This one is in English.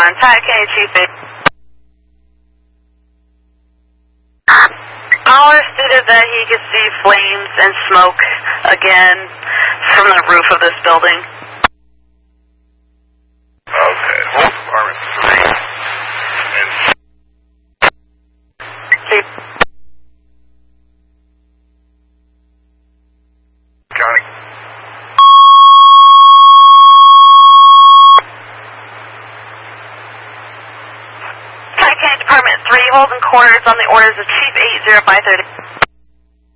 contact. Can you Chief 8? Caller stated that he could see flames and smoke again from the roof of this building. Okay, Health Department 3. And Chief. got it. County Department 3 holding quarters on the orders of Chief 80530.